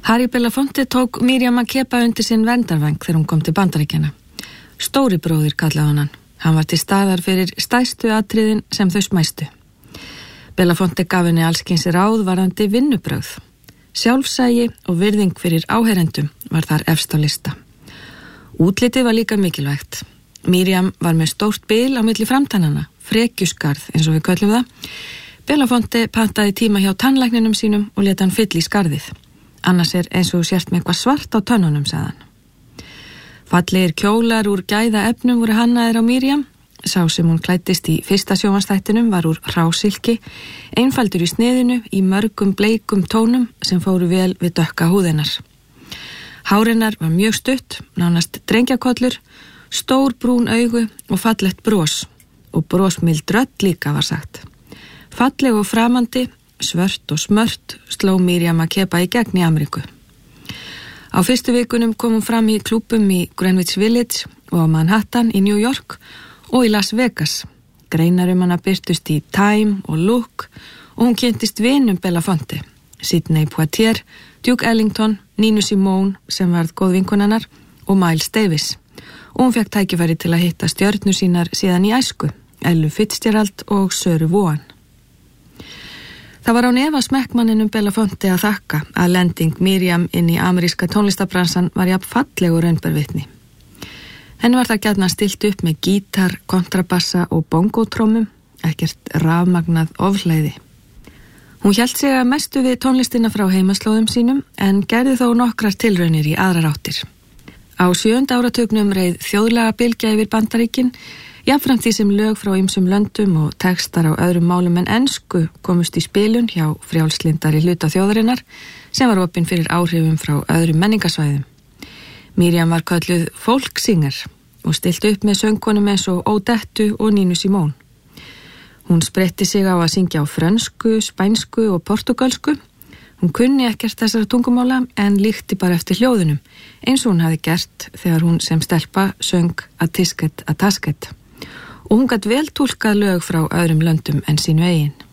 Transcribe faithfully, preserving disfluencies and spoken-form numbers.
Harry Belafonte tók Miriam Makeba undir sinn verndarvæng þegar hún kom til Bandaríkjanna. Stóri bróðir kallaði hann. Hann var til staðar fyrir stærstu atriðin sem þau smæstu. Belafonte gaf henni allskyns ráð varðandi vinnubrögð. Sjálfsægi og virðing fyrir áheyrendum var þar efst á lista. Útlitið var líka mikilvægt. Miriam var með stórt bil á milli framtannana, frekjuskarð eins og við köllum það. Belafonte pantaði tíma hjá tannlækninum sínum og lét hann fylla í skarðið. Annars er eins og sért með eitthvað svart á tönnunum, sagði hann. Fallegir kjólar úr gæða efnum voru hannaðir á Miriam. Sá sem hún klæddist í fyrsta sjónvarpsþættinum var úr hrásilki, einfaldur í sniðinu í mörgum bleikum tónum sem fóru vel við dökka húðinnar. Hárinnar var mjög stutt, nánast drengjakollur, stór brún augu og fallegt bros, og brosmild rödd líka var sagt. Falleg og framandi, svört og smört sló Miriam Makeba í gegn í Ameríku. Á fyrstu vikunum kom hún fram í klúbbum í Greenwich Village og á Manhattan í New York og í Las Vegas. Greinar um hana birtust í Time og Look og hún kynntist vinum Belafonte, Sidney Poitier, Duke Ellington, Nina Simone sem varð góð vinkonannar og Miles Davis. Og hún fekk tækifæri til að hitta stjörnur sínar síðan í æsku, Ellu Fitzgerald og Söru Vaughan. Það var á nefa smekkmanninum Belafonte að þakka að lending Miriam inn í ameríska tónlistabransan var jafn falleg og raunbervitni. Henni var það gjarnan stilt upp með gítar, kontrabassa og bongótrómum, ekkert rafmagnað ofhlæði. Hún hélt sig að mestu við tónlistina frá heimaslóðum sínum en gerði þó nokkrar tilraunir í aðrar áttir. Á sjöunda áratugnum reið þjóðlega bylgja yfir Bandaríkin, jafnframt því sem lög frá ýmsum löndum og textar á öðrum málum en ensku komust í spilun hjá frjálslyndari hluta þjóðarinnar sem var opinn fyrir áhrifum frá öðrum menningasvæðum. Miriam var kölluð folksinger og stilt upp með söngkonum eins og Odettu og Nina Simone. Hún spretti sig á að syngja á frönsku, spænsku og portugalsku. Hún kunni ekkert þessara tungumála en líkti bara eftir hljóðunum eins og hún hafi gert þegar hún sem stelpa söng A Tisket A Tasket. Og hún gat vel túlkað lög frá öðrum löndum en sínu eigin.